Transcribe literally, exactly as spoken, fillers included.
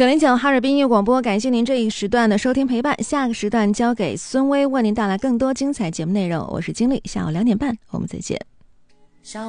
九零九哈尔滨音乐广播，感谢您这一时段的收听陪伴，下个时段交给孙威为您带来更多精彩节目内容。我是金丽，下午两点半我们再见。